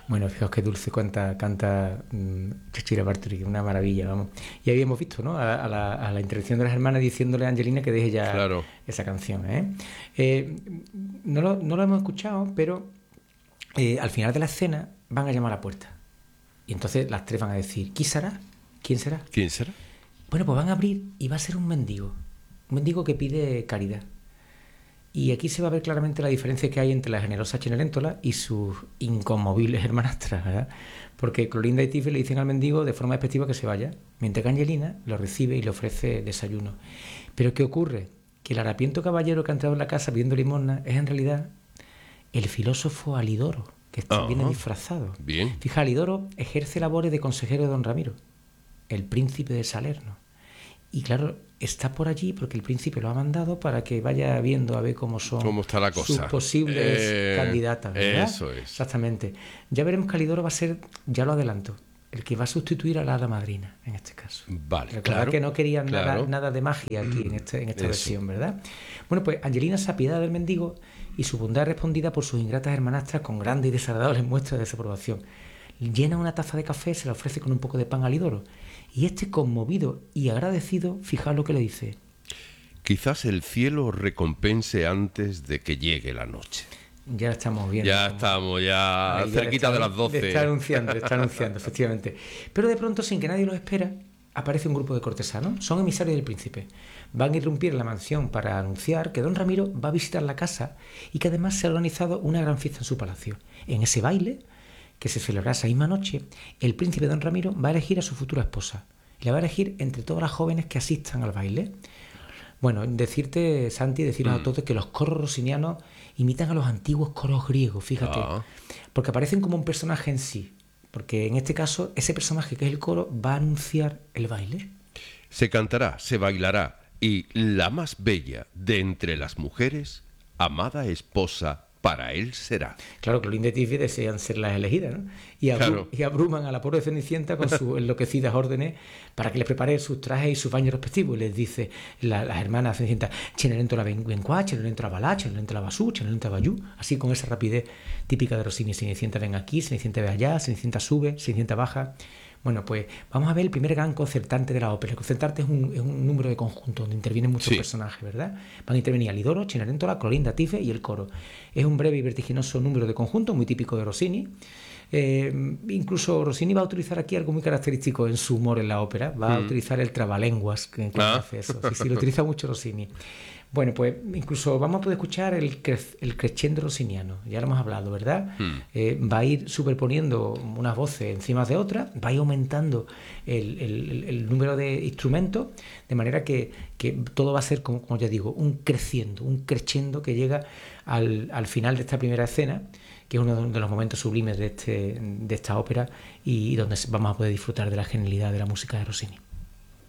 Bueno, fijaos qué dulce canta Cecilia Bartoli, una maravilla, vamos. Y habíamos visto, ¿no? A la intervención de las hermanas diciéndole a Angelina que deje ya Claro. esa canción, ¿eh? No lo hemos escuchado, pero al final de la escena van a llamar a la puerta. Y entonces las tres van a decir, ¿quién será? ¿Quién será? ¿Quién será? Bueno, pues van a abrir y va a ser un mendigo que pide caridad. Y aquí se va a ver claramente la diferencia que hay entre la generosa Cenerentola y sus inconmovibles hermanastras, ¿verdad? Porque Clorinda y Tiffy le dicen al mendigo de forma despectiva que se vaya, mientras que Angelina lo recibe y le ofrece desayuno. Pero ¿qué ocurre? Que el harapiento caballero que ha entrado en la casa pidiendo limosna es en realidad el filósofo Alidoro, que viene disfrazado. Bien. Fija, Alidoro ejerce labores de consejero de don Ramiro, el príncipe de Salerno. Y claro, está por allí porque el príncipe lo ha mandado para que vaya viendo a ver cómo está la cosa. Sus posibles candidatas, ¿verdad? Eso es. Exactamente. Ya veremos que Alidoro va a ser, ya lo adelanto, el que va a sustituir a la hada madrina en este caso. Vale, Recordad claro. que no querían claro. nada de magia aquí en esta versión, ¿verdad? Bueno, pues Angelina se apiada del mendigo y su bondad es respondida por sus ingratas hermanastras con grandes y desagradables muestras de desaprobación. Llena una taza de café, se la ofrece con un poco de pan a Alidoro. Y este, conmovido y agradecido, fijaos lo que le dice. Quizás el cielo recompense antes de que llegue la noche. Ya estamos viendo. Ya estamos, ya cerquita de las 12. Le está anunciando, efectivamente. Pero de pronto, sin que nadie lo espera, aparece un grupo de cortesanos. Son emisarios del príncipe. Van a irrumpir en la mansión para anunciar que don Ramiro va a visitar la casa y que además se ha organizado una gran fiesta en su palacio. En ese baile, que se celebrará esa misma noche, el príncipe don Ramiro va a elegir a su futura esposa. Le va a elegir entre todas las jóvenes que asistan al baile. Bueno, decirte, Santi, deciros a todos que los coros rossinianos imitan a los antiguos coros griegos, fíjate. Porque aparecen como un personaje en sí. Porque en este caso, ese personaje que es el coro va a anunciar el baile. Se cantará, se bailará, y la más bella de entre las mujeres, amada esposa, para él será. Claro, Clorinda y Tiffy desean ser las elegidas, ¿no? Y abruman a la pobre Cenicienta con sus enloquecidas órdenes para que les prepare sus trajes y sus baños respectivos. Y les dice las hermanas Cenicienta, Cenerentola ven qua, Cenerentola va là, Cenerentola va su, Cenerentola va giù, así con esa rapidez típica de Rossini. Cenicienta ven aquí, Cenicienta ve allá, Cenicienta sube, Cenicienta baja. Bueno, pues vamos a ver el primer gran concertante de la ópera. El concertante es un número de conjunto donde intervienen muchos personajes, ¿verdad? Van a intervenir Alidoro, Cenerentola, Clorinda, Tiffy y el coro. Es un breve y vertiginoso número de conjunto, muy típico de Rossini. Incluso Rossini va a utilizar aquí algo muy característico en su humor en la ópera. Va a utilizar el trabalenguas, que hace eso. Sí, lo utiliza mucho Rossini. Bueno, pues incluso vamos a poder escuchar el crescendo rossiniano, ya lo hemos hablado, ¿verdad? Va a ir superponiendo unas voces encima de otras, va a ir aumentando el número de instrumentos, de manera que todo va a ser, como ya digo, un crescendo que llega al final de esta primera escena, que es uno de los momentos sublimes de esta ópera y donde vamos a poder disfrutar de la genialidad de la música de Rossini.